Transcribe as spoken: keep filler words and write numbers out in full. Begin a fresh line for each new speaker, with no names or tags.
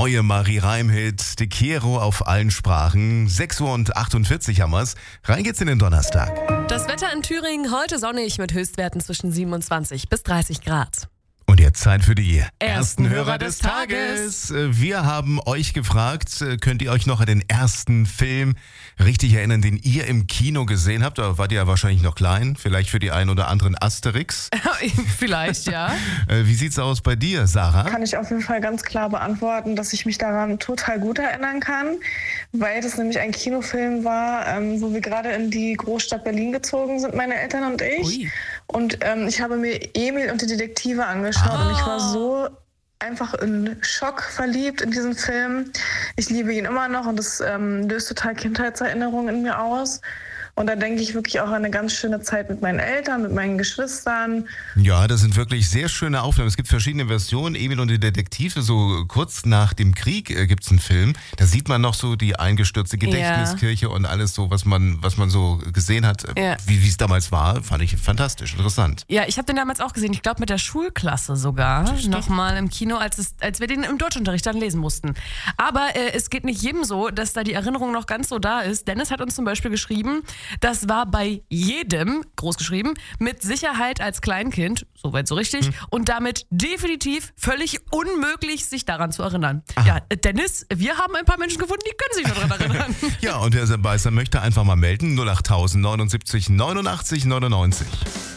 neue Marie Reim-Hit, Te Quiero auf allen Sprachen. sechs Uhr achtundvierzig haben wir's. Rein geht's in den Donnerstag.
Das Wetter in Thüringen heute sonnig mit Höchstwerten zwischen siebenundzwanzig bis dreißig Grad.
Und jetzt Zeit für die ersten,
Ersten
Hörer
Hörer
des
des
Tages. Wir haben euch gefragt, könnt ihr euch noch an den ersten Film richtig erinnern, den ihr im Kino gesehen habt? Da wart ihr ja wahrscheinlich noch klein, vielleicht für die einen oder anderen Asterix.
Vielleicht, ja.
Wie sieht's aus bei dir, Sarah?
Kann ich auf jeden Fall ganz klar beantworten, dass ich mich daran total gut erinnern kann, weil das nämlich ein Kinofilm war, ähm, wo wir gerade in die Großstadt Berlin gezogen sind, meine Eltern und ich.
Ui.
Und ähm, ich habe mir Emil und die Detektive angeschaut
Ah.
und ich war so einfach in Schock verliebt in diesen Film. Ich liebe ihn immer noch und das ähm, löst total Kindheitserinnerungen in mir aus. Und da denke ich wirklich auch an eine ganz schöne Zeit mit meinen Eltern, mit meinen Geschwistern.
Ja, das sind wirklich sehr schöne Aufnahmen. Es gibt verschiedene Versionen. Emil und die Detektive, so kurz nach dem Krieg äh, gibt es einen Film. Da sieht man noch so die eingestürzte Gedächtniskirche und alles so, was man, was man so gesehen hat, äh,
Ja.
wie es damals war. Fand ich fantastisch, interessant.
Ja, ich habe den damals auch gesehen. Ich glaube mit der Schulklasse sogar. Nochmal im Kino, als, es, als wir den im Deutschunterricht dann lesen mussten. Aber äh, es geht nicht jedem so, dass da die Erinnerung noch ganz so da ist. Dennis hat uns zum Beispiel geschrieben, das war bei jedem, großgeschrieben, mit Sicherheit als Kleinkind, soweit so richtig,
Hm.
und damit definitiv völlig unmöglich, sich daran zu erinnern.
Aha.
Ja, äh, Dennis, wir haben ein paar Menschen gefunden, die können sich noch daran erinnern.
Ja, und wer dabei sein möchte, einfach mal melden. null acht neunundsiebzig neunundachtzig neunundneunzig.